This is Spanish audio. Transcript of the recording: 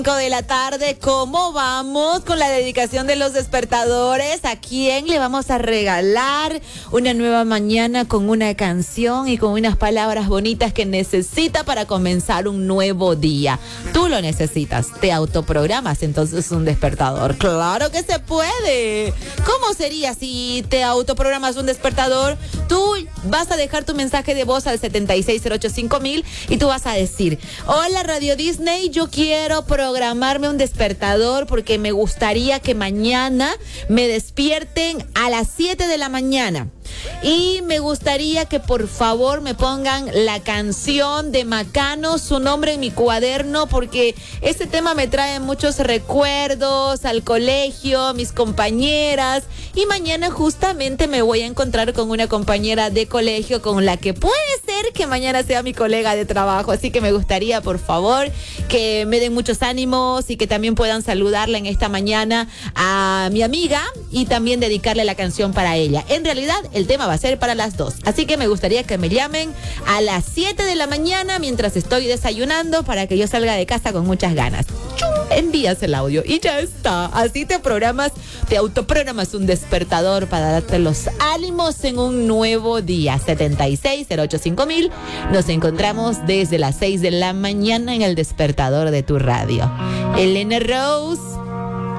De la tarde, ¿cómo vamos con la dedicación de los despertadores? ¿A quién le vamos a regalar una nueva mañana con una canción y con unas palabras bonitas que necesita para comenzar un nuevo día? Tú lo necesitas, te autoprogramas entonces un despertador. ¡Claro que se puede! ¿Cómo sería si te autoprogramas un despertador? Tú vas a dejar tu mensaje de voz al 76085000 y tú vas a decir: hola Radio Disney, yo quiero programarme un despertador porque me gustaría que mañana me despierten a las 7 de la mañana. Y me gustaría que por favor me pongan la canción de Macano, Su Nombre en mi Cuaderno, porque ese tema me trae muchos recuerdos al colegio, mis compañeras, y mañana justamente me voy a encontrar con una compañera de colegio con la que puede ser que mañana sea mi colega de trabajo, así que me gustaría por favor que me den muchos ánimos y que también puedan saludarla en esta mañana a mi amiga y también dedicarle la canción para ella. En realidad el tema va a ser para las dos, así que me gustaría que me llamen a las 7 de la mañana mientras estoy desayunando para que yo salga de casa con muchas ganas. Envías el audio y ya está. Así te programas, te autoprogramas un despertador para darte los ánimos en un nuevo día. 76085000. Nos encontramos desde las 6 de la mañana en el despertador de tu radio. Elena Rose.